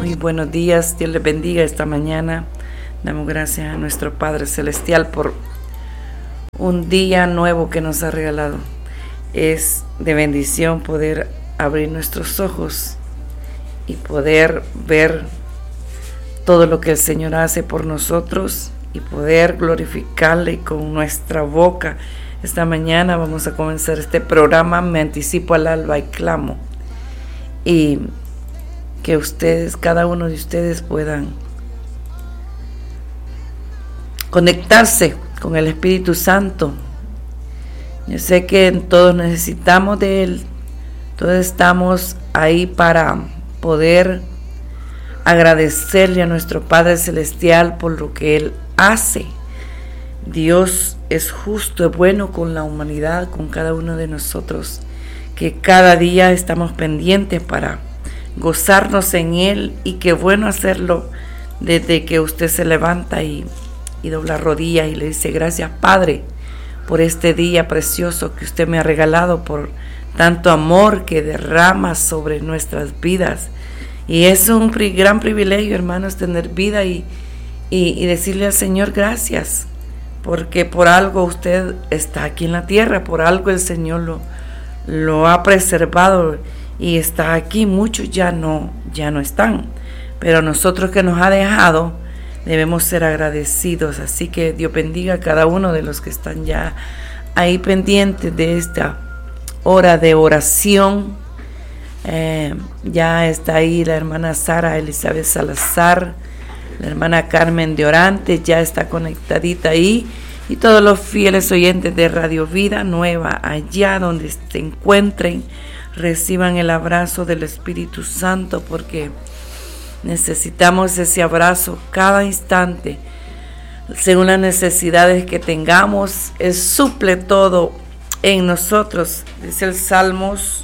Muy buenos días, Dios les bendiga esta mañana. Damos gracias a nuestro Padre Celestial por un día nuevo que nos ha regalado. Es de bendición poder abrir nuestros ojos y poder ver todo lo que el Señor hace por nosotros y poder glorificarle con nuestra boca. Esta mañana vamos a comenzar este programa, Me Anticipo al Alba y Clamo. Y que ustedes, cada uno de ustedes puedan conectarse con el Espíritu Santo. Yo sé que todos necesitamos de Él, todos estamos ahí para poder agradecerle a nuestro Padre Celestial por lo que Él hace. Dios es justo, es bueno con la humanidad, con cada uno de nosotros, que cada día estamos pendientes para gozarnos en Él, y qué bueno hacerlo desde que usted se levanta y dobla rodillas y le dice: gracias, Padre, por este día precioso que usted me ha regalado, por tanto amor que derrama sobre nuestras vidas. Y es un gran privilegio, hermanos, tener vida y decirle al Señor gracias, porque por algo usted está aquí en la tierra, por algo el Señor lo ha preservado y está aquí. Muchos ya no están, pero nosotros que nos ha dejado debemos ser agradecidos. Así que Dios bendiga a cada uno de los que están ya ahí pendientes de esta hora de oración. Ya está ahí la hermana Sara Elizabeth Salazar, la hermana Carmen de Orantes, ya está conectadita ahí, y todos los fieles oyentes de Radio Vida Nueva, allá donde se encuentren, reciban el abrazo del Espíritu Santo, porque necesitamos ese abrazo cada instante. Según las necesidades que tengamos, Él suple todo en nosotros. Dice el Salmos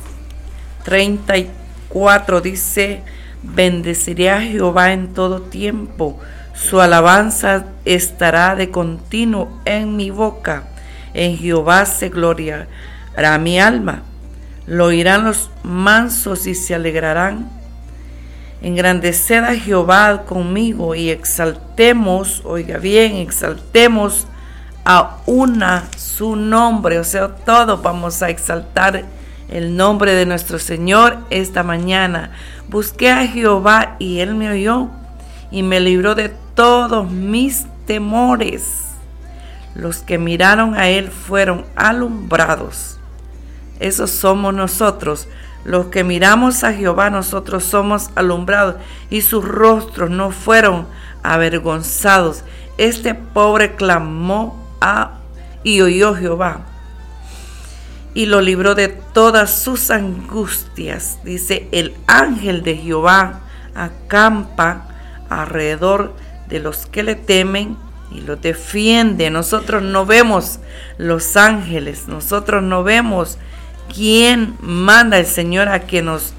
34, dice: bendeciré a Jehová en todo tiempo, su alabanza estará de continuo en mi boca. En Jehová se gloriará mi alma, lo oirán los mansos y se alegrarán. Engrandeced a Jehová conmigo y exaltemos, oiga bien, exaltemos a una su nombre. O sea, todos vamos a exaltar el nombre de nuestro Señor esta mañana. Busqué a Jehová y Él me oyó y me libró de todos mis temores. Los que miraron a Él fueron alumbrados. Esos somos nosotros. Los que miramos a Jehová, nosotros somos alumbrados, y sus rostros no fueron avergonzados. Este pobre clamó y oyó Jehová, y lo libró de todas sus angustias. Dice: el ángel de Jehová acampa alrededor de los que le temen y los defiende. Nosotros no vemos los ángeles, nosotros no vemos quién manda el Señor a que nos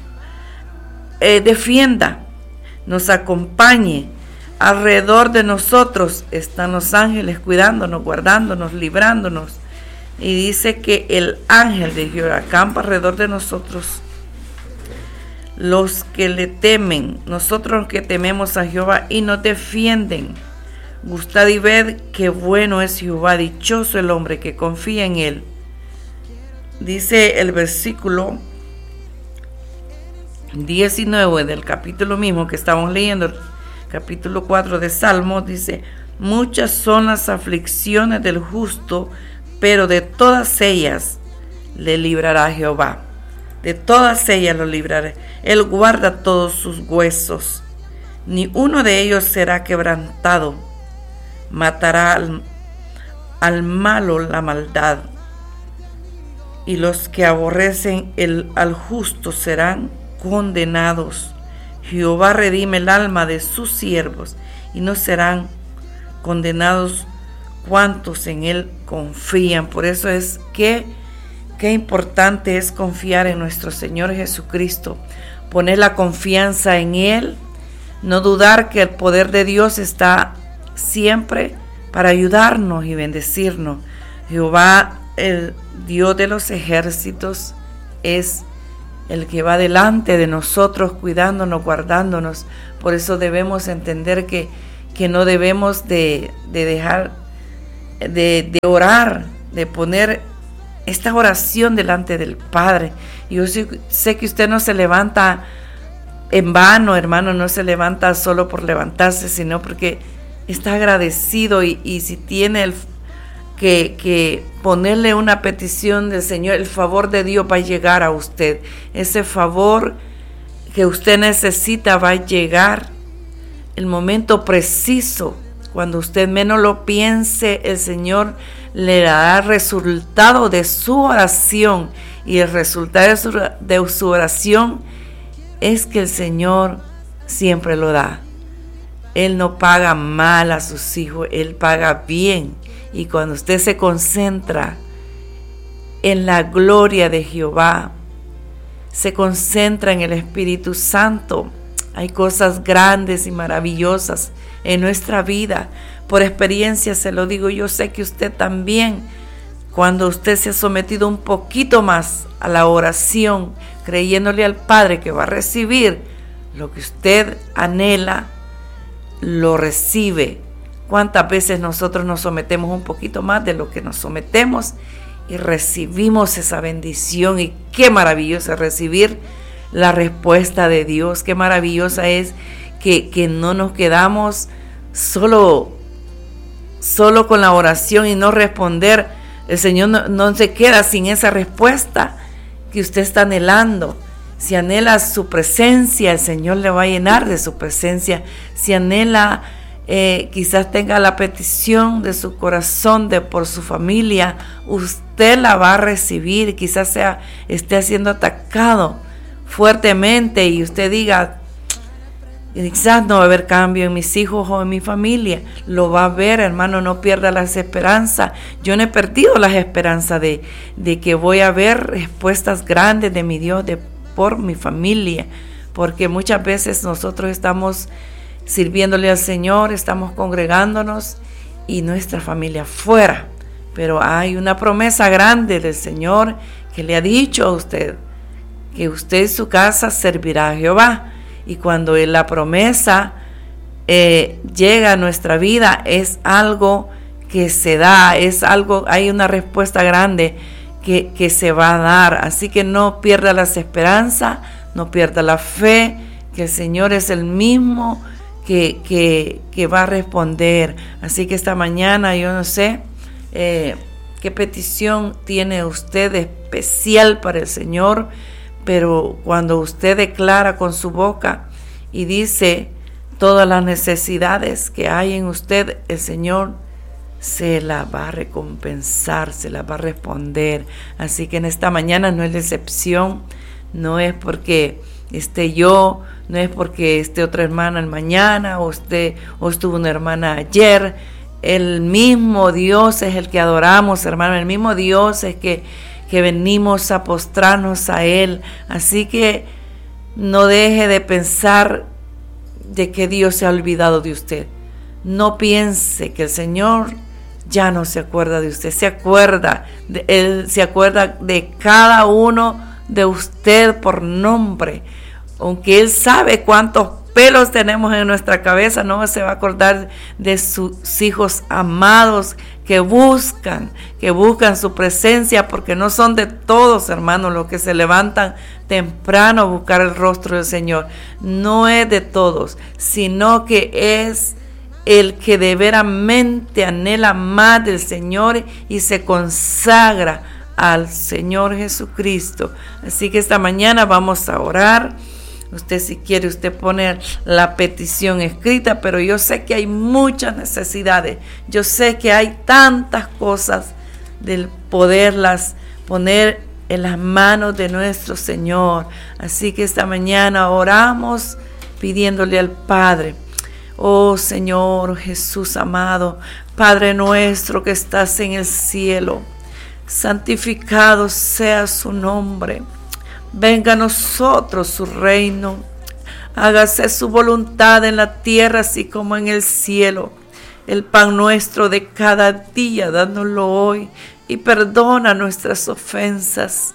defienda, nos acompañe. Alrededor de nosotros están los ángeles cuidándonos, guardándonos, librándonos. Y dice que el ángel de Jehová acampa alrededor de nosotros, los que le temen, nosotros que tememos a Jehová, y nos defienden. Gustad y ved qué bueno es Jehová, dichoso el hombre que confía en Él. Dice el versículo 19 del capítulo mismo que estamos leyendo, capítulo 4 de Salmos, dice: muchas son las aflicciones del justo, pero de todas ellas le librará Jehová. De todas ellas lo librará. Él guarda todos sus huesos, ni uno de ellos será quebrantado. Matará al malo la maldad, y los que aborrecen al justo serán condenados. Jehová redime el alma de sus siervos, y no serán condenados cuantos en Él confían. Por eso es que qué importante es confiar en nuestro Señor Jesucristo, poner la confianza en Él, no dudar que el poder de Dios está siempre para ayudarnos y bendecirnos. Jehová, el Dios de los ejércitos, es el que va delante de nosotros, cuidándonos, guardándonos. Por eso debemos entender que no debemos de dejar de orar, de poner esta oración delante del Padre. Yo sé que usted no se levanta en vano, hermano, no se levanta solo por levantarse, sino porque está agradecido y si tiene que ponerle una petición del Señor, el favor de Dios va a llegar a usted. Ese favor que usted necesita va a llegar el momento preciso. Cuando usted menos lo piense, el Señor le dará resultado de su oración. Y el resultado de su oración es que el Señor siempre lo da. Él no paga mal a sus hijos, Él paga bien. Y cuando usted se concentra en la gloria de Jehová, se concentra en el Espíritu Santo, hay cosas grandes y maravillosas en nuestra vida. Por experiencia se lo digo, yo sé que usted también, cuando usted se ha sometido un poquito más a la oración, creyéndole al Padre que va a recibir lo que usted anhela, lo recibe. ¿Cuántas veces nosotros nos sometemos un poquito más de lo que nos sometemos y recibimos esa bendición? Y qué maravilloso es recibir la respuesta de Dios. Qué maravillosa es que no nos quedamos solo con la oración y no responder. El Señor no se queda sin esa respuesta que usted está anhelando. Si anhela su presencia, el Señor le va a llenar de su presencia. Si anhela, quizás tenga la petición de su corazón por su familia, usted la va a recibir. Quizás esté siendo atacado fuertemente y usted diga, quizás no va a haber cambio en mis hijos o en mi familia. Lo va a ver, hermano, no pierda las esperanzas. Yo no he perdido las esperanzas de que voy a ver respuestas grandes de mi Dios por mi familia, porque muchas veces nosotros estamos sirviéndole al Señor, estamos congregándonos y nuestra familia fuera, pero hay una promesa grande del Señor que le ha dicho a usted que usted y su casa servirá a Jehová. Y cuando la promesa llega a nuestra vida, es algo que se da, hay una respuesta grande que se va a dar. Así que no pierda las esperanzas, no pierda la fe, que el Señor es el mismo que va a responder. Así que esta mañana yo no sé qué petición tiene usted especial para el Señor, pero cuando usted declara con su boca y dice todas las necesidades que hay en usted, el Señor se la va a recompensar, se la va a responder. Así que en esta mañana no es decepción, no es porque esté yo, no es porque esté otra hermana mañana o estuvo una hermana ayer. El mismo Dios es el que adoramos, hermano, el mismo Dios es que venimos a postrarnos a Él. Así que no deje de pensar de que Dios se ha olvidado de usted. No piense que el Señor ya no se acuerda de usted. Él se acuerda de cada uno de usted por nombre. Aunque Él sabe cuántos pelos tenemos en nuestra cabeza, no se va a acordar de sus hijos amados que buscan su presencia, porque no son de todos, hermanos, los que se levantan temprano a buscar el rostro del Señor. No es de todos, sino que es el que de veramente anhela más del Señor y se consagra al Señor Jesucristo. Así que esta mañana vamos a orar. Usted, si quiere, usted pone la petición escrita, pero yo sé que hay muchas necesidades. Yo sé que hay tantas cosas del poderlas poner en las manos de nuestro Señor. Así que esta mañana oramos pidiéndole al Padre. Oh Señor Jesús amado, Padre nuestro que estás en el cielo, santificado sea su nombre. Venga a nosotros su reino, hágase su voluntad en la tierra así como en el cielo. El pan nuestro de cada día, dándolo hoy, y perdona nuestras ofensas,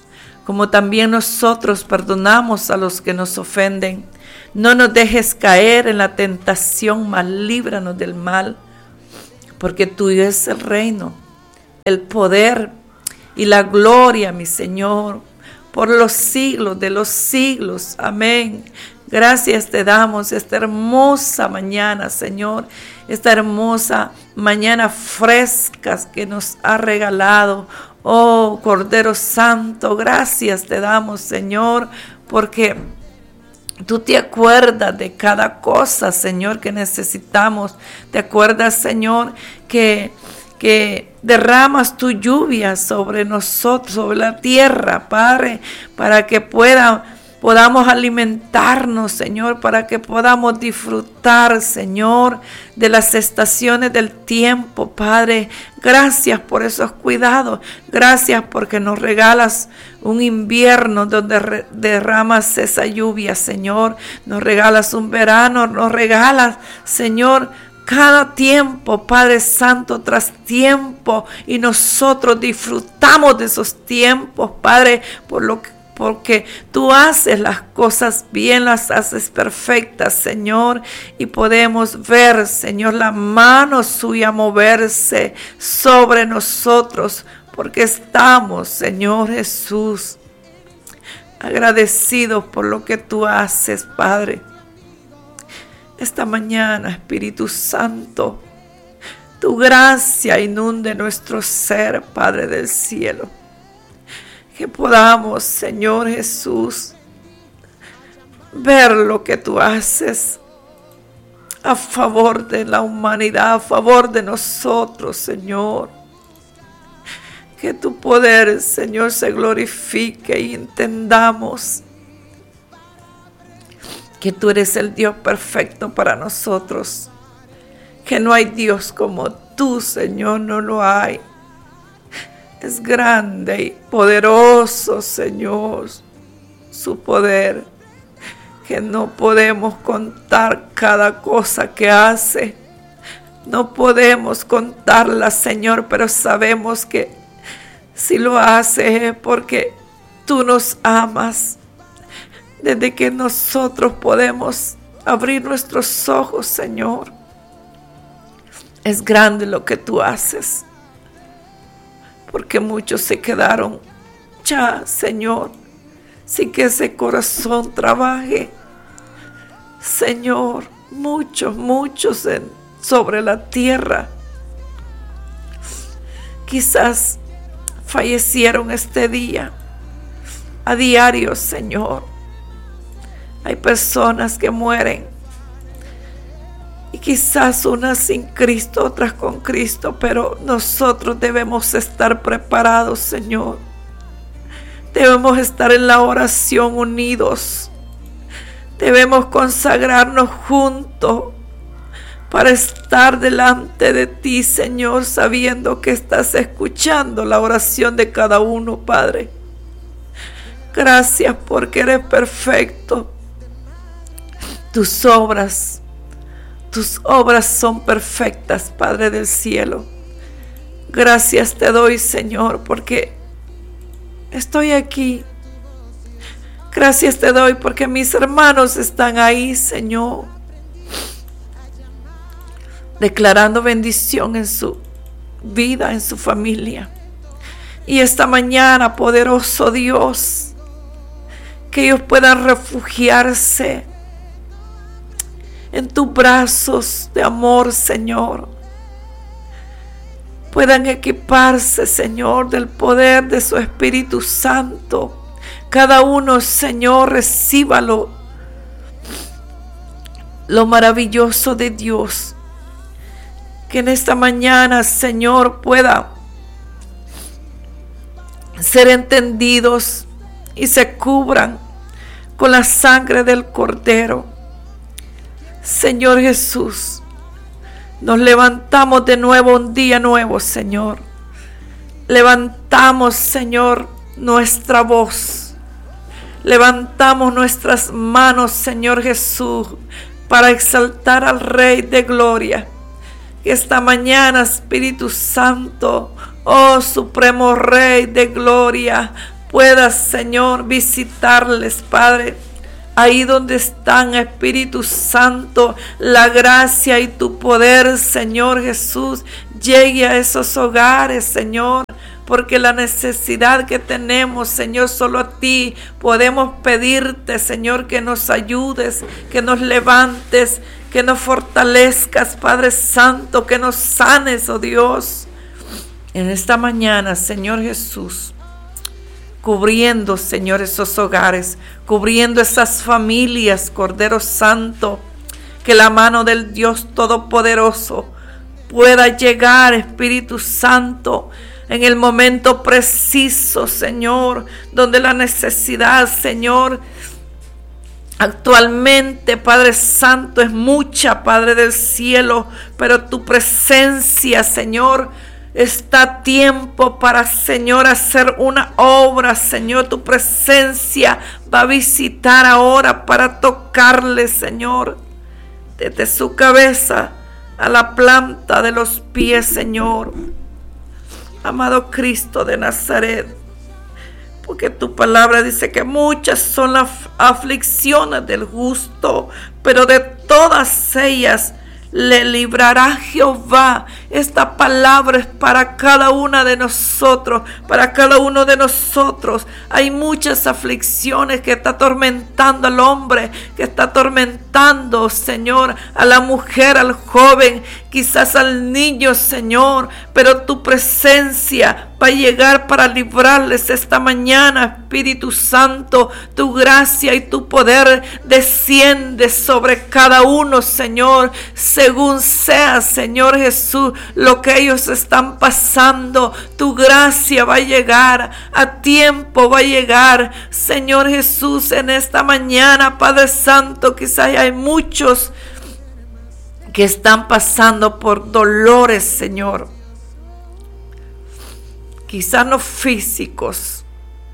como también nosotros perdonamos a los que nos ofenden. No nos dejes caer en la tentación, mas líbranos del mal, porque tuyo es el reino, el poder y la gloria, mi Señor, por los siglos de los siglos. Amén. Gracias te damos esta hermosa mañana, Señor, esta hermosa mañana fresca que nos ha regalado. Oh, Cordero Santo, gracias te damos, Señor, porque tú te acuerdas de cada cosa, Señor, que necesitamos. Te acuerdas, Señor, que derramas tu lluvia sobre nosotros, sobre la tierra, Padre, para que podamos alimentarnos, Señor, para que podamos disfrutar, Señor, de las estaciones del tiempo, Padre. Gracias por esos cuidados. Gracias porque nos regalas un invierno donde derramas esa lluvia, Señor. Nos regalas un verano, nos regalas, Señor, cada tiempo, Padre Santo, tras tiempo. Y nosotros disfrutamos de esos tiempos, Padre, porque tú haces las cosas bien, las haces perfectas, Señor, y podemos ver, Señor, la mano suya moverse sobre nosotros, porque estamos, Señor Jesús, agradecidos por lo que tú haces, Padre. Esta mañana, Espíritu Santo, tu gracia inunde nuestro ser, Padre del cielo. Que podamos, Señor Jesús, ver lo que tú haces a favor de la humanidad, a favor de nosotros, Señor. Que tu poder, Señor, se glorifique y entendamos que tú eres el Dios perfecto para nosotros. Que no hay Dios como tú, Señor, no lo hay. Es grande y poderoso, Señor, su poder, que no podemos contar cada cosa que hace. No podemos contarla, Señor, pero sabemos que si lo hace es porque tú nos amas. Desde que nosotros podemos abrir nuestros ojos, Señor, es grande lo que tú haces. Porque muchos se quedaron ya, Señor, sin que ese corazón trabaje. Señor, muchos sobre la tierra quizás fallecieron este día. A diario, Señor, hay personas que mueren. Y quizás unas sin Cristo, otras con Cristo, pero nosotros debemos estar preparados, Señor. Debemos estar en la oración unidos. Debemos consagrarnos juntos para estar delante de ti, Señor, sabiendo que estás escuchando la oración de cada uno, Padre. Gracias porque eres perfecto. Tus obras son perfectas, Padre del cielo. Gracias te doy, Señor, porque estoy aquí. Gracias te doy porque mis hermanos están ahí, Señor, declarando bendición en su vida, en su familia. Y esta mañana, poderoso Dios, que ellos puedan refugiarse en tus brazos de amor, Señor. Puedan equiparse, Señor, del poder de su Espíritu Santo. Cada uno, Señor, recíbalo lo maravilloso de Dios. Que en esta mañana, Señor, pueda ser entendidos y se cubran con la sangre del Cordero. Señor Jesús, nos levantamos de nuevo un día nuevo, Señor. Levantamos, Señor, nuestra voz. Levantamos nuestras manos, Señor Jesús, para exaltar al Rey de Gloria. Que esta mañana, Espíritu Santo, oh Supremo Rey de Gloria, puedas, Señor, visitarles, Padre. Ahí donde están, Espíritu Santo, la gracia y tu poder, Señor Jesús, llegue a esos hogares, Señor. Porque la necesidad que tenemos, Señor, solo a ti podemos pedirte, Señor, que nos ayudes, que nos levantes, que nos fortalezcas, Padre Santo, que nos sanes, oh Dios. En esta mañana, Señor Jesús, cubriendo, Señor, esos hogares, cubriendo esas familias, Cordero Santo, que la mano del Dios Todopoderoso pueda llegar, Espíritu Santo, en el momento preciso, Señor, donde la necesidad, Señor, actualmente, Padre Santo, es mucha, Padre del cielo, pero tu presencia, Señor, está a tiempo para, Señor, hacer una obra, Señor. Tu presencia va a visitar ahora para tocarle, Señor, desde su cabeza a la planta de los pies, Señor. Amado Cristo de Nazaret, porque tu palabra dice que muchas son las aflicciones del justo, pero de todas ellas le librará Jehová. Esta palabra es para cada una de nosotros, para cada uno de nosotros. Hay muchas aflicciones que está atormentando al hombre, que está atormentando, Señor, a la mujer, al joven, quizás al niño, Señor, pero tu presencia va a llegar para librarles esta mañana, Espíritu Santo. Tu gracia y tu poder desciende sobre cada uno, Señor, según sea, Señor Jesús, lo que ellos están pasando. Tu gracia va a llegar, a tiempo va a llegar, Señor Jesús, en esta mañana, Padre Santo. Quizás hay muchos que están pasando por dolores, Señor, quizás no físicos,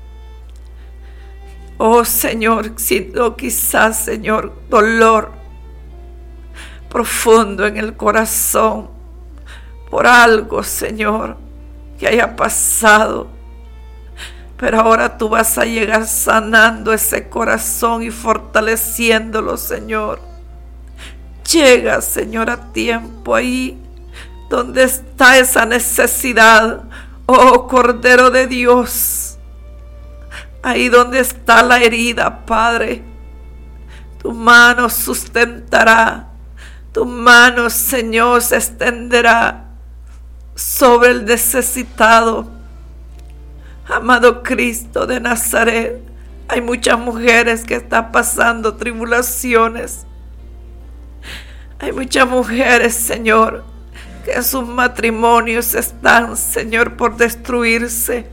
oh Señor, sino quizás, Señor, dolor profundo en el corazón por algo, Señor, que haya pasado. Pero ahora tú vas a llegar sanando ese corazón y fortaleciéndolo, Señor. Llega, Señor, a tiempo ahí donde está esa necesidad, oh Cordero de Dios. Ahí donde está la herida, Padre, tu mano sustentará, tu mano, Señor, se extenderá sobre el necesitado. Amado Cristo de Nazaret, hay muchas mujeres que están pasando tribulaciones. Hay muchas mujeres, Señor, que sus matrimonios están, Señor, por destruirse.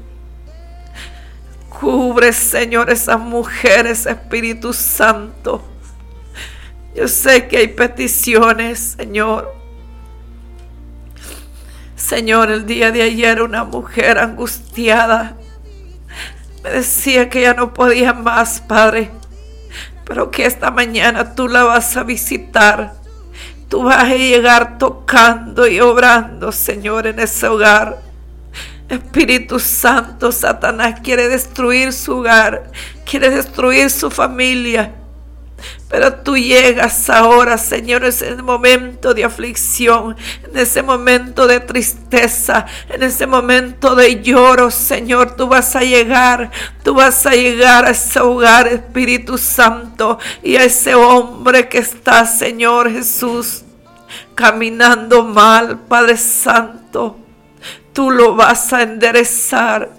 Cubre, Señor, esas mujeres, Espíritu Santo. Yo sé que hay peticiones, Señor. Señor, el día de ayer una mujer angustiada me decía que ya no podía más, Padre, pero que esta mañana tú la vas a visitar. Tú vas a llegar tocando y obrando, Señor, en ese hogar. Espíritu Santo, Satanás quiere destruir su hogar, quiere destruir su familia. Pero tú llegas ahora, Señor, en ese momento de aflicción, en ese momento de tristeza, en ese momento de lloro, Señor. Tú vas a llegar a ese hogar, Espíritu Santo, y a ese hombre que está, Señor Jesús, caminando mal, Padre Santo. Tú lo vas a enderezar.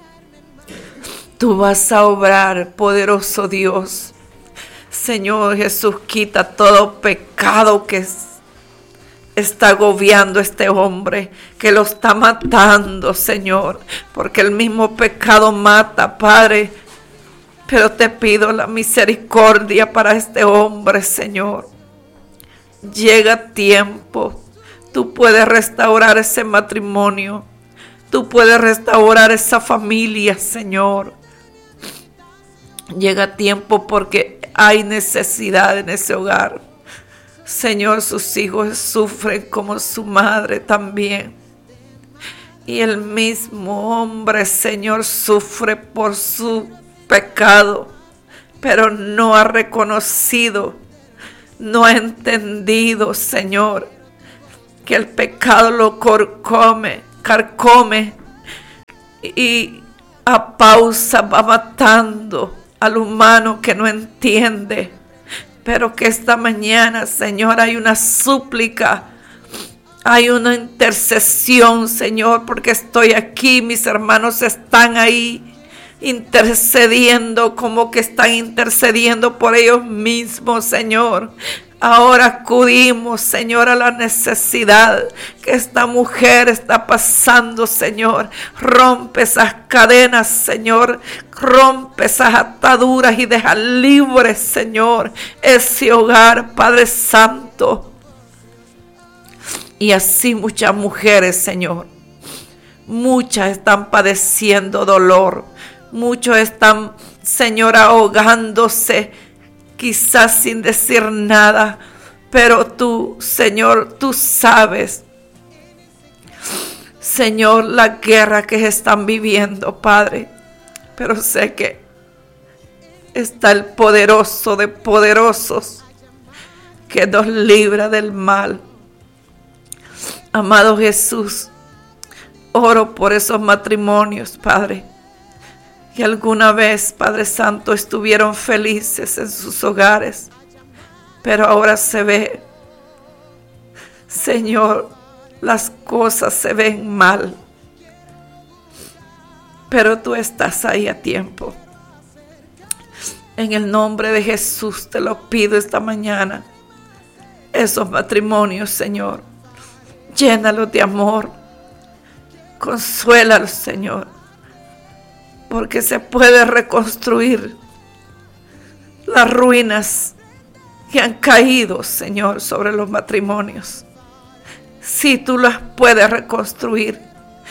Tú vas a obrar, poderoso Dios. Señor Jesús, quita todo pecado que está agobiando a este hombre, que lo está matando, Señor, porque el mismo pecado mata, Padre. Pero te pido la misericordia para este hombre, Señor. Llega tiempo. Tú puedes restaurar ese matrimonio. Tú puedes restaurar esa familia, Señor. Llega tiempo porque hay necesidad en ese hogar. Señor, sus hijos sufren como su madre también. Y el mismo hombre, Señor, sufre por su pecado, pero no ha reconocido, no ha entendido, Señor, que el pecado lo carcome y a pausa va matando al humano que no entiende. Pero que esta mañana, Señor, hay una súplica, hay una intercesión, Señor, porque estoy aquí, mis hermanos están ahí intercediendo, como que están intercediendo por ellos mismos, Señor. Ahora acudimos, Señor, a la necesidad que esta mujer está pasando, Señor. Rompe esas cadenas, Señor. Rompe esas ataduras y deja libre, Señor, ese hogar, Padre Santo. Y así muchas mujeres, Señor. Muchas están padeciendo dolor. Muchos están, Señor, ahogándose, quizás sin decir nada, pero tú, Señor, tú sabes, Señor, la guerra que están viviendo, Padre, pero sé que está el poderoso de poderosos que nos libra del mal. Amado Jesús, oro por esos matrimonios, Padre, que alguna vez, Padre Santo, estuvieron felices en sus hogares, pero ahora se ve, Señor, las cosas se ven mal, pero tú estás ahí a tiempo. En el nombre de Jesús te lo pido esta mañana, esos matrimonios, Señor, llénalos de amor, consuélalos, Señor, porque se puede reconstruir las ruinas que han caído, Señor, sobre los matrimonios. Si tú las puedes reconstruir,